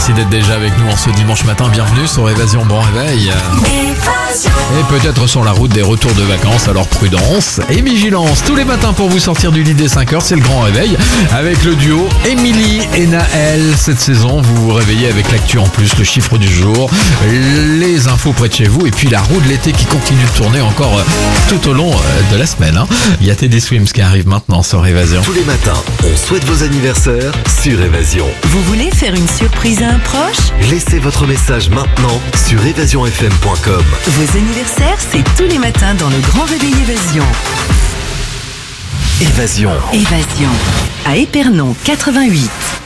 Merci d'être déjà avec nous en ce dimanche matin. Bienvenue sur Évasion, bon réveil. Et peut-être sur la route des retours de vacances, alors prudence et vigilance. Tous les matins pour vous sortir du lit dès 5h, c'est le grand réveil. Avec le duo Émilie et Naël. Cette saison, vous vous réveillez avec l'actu en plus, le chiffre du jour, les infos près de chez vous et puis la roue de l'été qui continue de tourner encore tout au long de la semaine. Il y a Teddy Swims qui arrive maintenant sur Évasion. Tous les matins, on souhaite vos anniversaires sur Évasion. Vous voulez faire une surprise à un proche? Laissez votre message maintenant sur évasionfm.com. Vos anniversaires, c'est tous les matins dans le Grand Réveil Évasion. Évasion. Évasion. À Épernon 88.